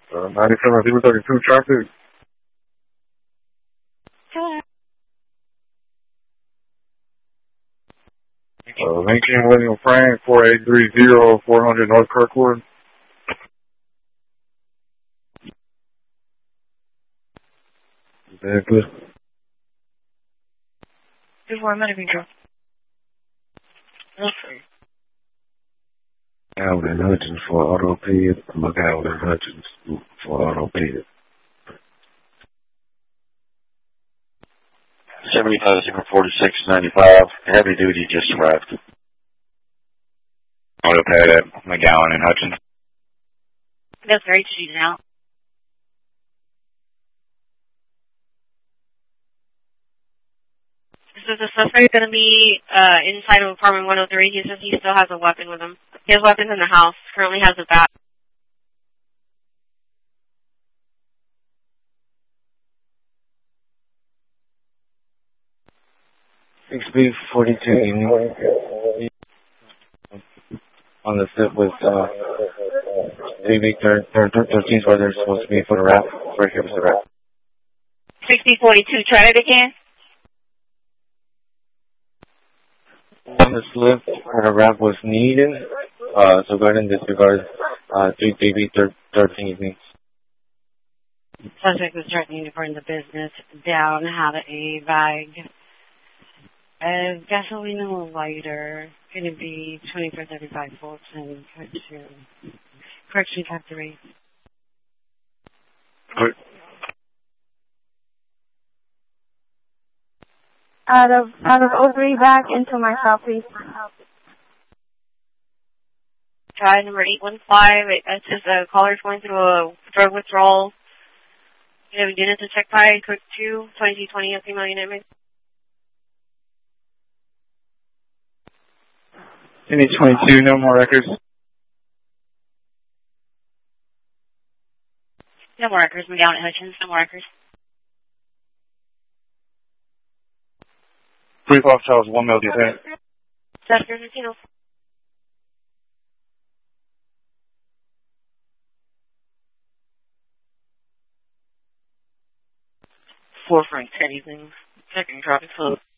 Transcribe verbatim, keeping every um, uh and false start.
Uh, ninety-seven, zero thirty-two traffic. Uh, Lincoln William Frank, four eight three zero, four hundred North Kirkwood. Exactly. Two four medical control. Okay. Alvin Hutchins for auto pay. Look Alvin Hutchins for auto pay. seventy-five, zero forty-six, ninety-five. Heavy duty just arrived. Auto pay at McGowan and Hutchins. That's right, she's out. So the suspect going to be uh, inside of apartment one oh three. He says he still has a weapon with him. He has weapons in the house. Currently has a bat. six B forty-two evening. On the sit with uh, David thirteen where they're supposed to be for the rap. Right here for the rap. six B forty-two, try it again. On the slip where the rap was needed, uh, so go ahead and disregard uh, three D B thirteen evening. Suspect was threatening to burn the business down, had a bag of gasoline lighter, going to be twenty-four thirty-five Fulton, correction, correction factory. Good. Out of out of oh three back into my cell, please. Try number eight one five. It's just a caller's going through a drug withdrawal. You have units to check by code two, twenty twenty, a female unit. Unit twenty-two, no more records. No more records, McGowan at Hutchins, no more records. Brief off Charles, one mil detained. Suspect thirteen oh four. Four Frank, ten evening. Checking traffic flow.